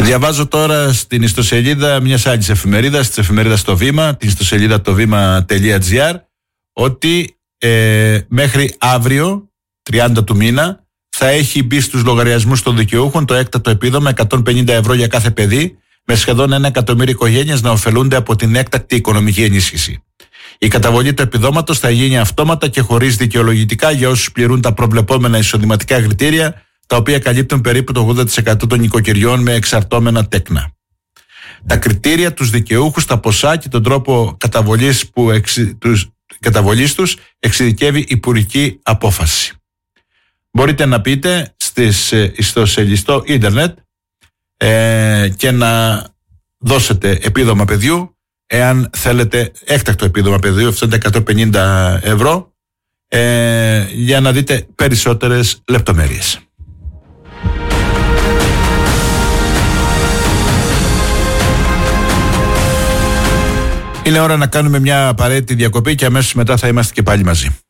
Διαβάζω τώρα στην ιστοσελίδα μιας άλλης εφημερίδας, της εφημερίδας Το Βήμα, την ιστοσελίδα tovima.gr, ότι μέχρι αύριο, 30 του μήνα, θα έχει μπει στους λογαριασμούς των δικαιούχων το έκτακτο επίδομα 150 ευρώ για κάθε παιδί, με σχεδόν 1 εκατομμύριο οικογένειες να ωφελούνται από την έκτακτη οικονομική ενίσχυση. Η καταβολή του επιδόματος θα γίνει αυτόματα και χωρίς δικαιολογητικά για όσους πληρούν τα προβλεπόμενα εισοδηματικά κριτήρια, τα οποία καλύπτουν περίπου το 80% των νοικοκυριών με εξαρτώμενα τέκνα. Τα κριτήρια, τους δικαιούχους, τα ποσά και τον τρόπο καταβολής τους εξειδικεύει υπουργική απόφαση. Μπορείτε να πείτε στο ίντερνετ και να δώσετε επίδομα παιδιού, εάν θέλετε έκτακτο επίδομα παιδιού, αυτό είναι 150 ευρώ, για να δείτε περισσότερες λεπτομέρειες. Είναι ώρα να κάνουμε μια απαραίτητη διακοπή και αμέσως μετά θα είμαστε και πάλι μαζί.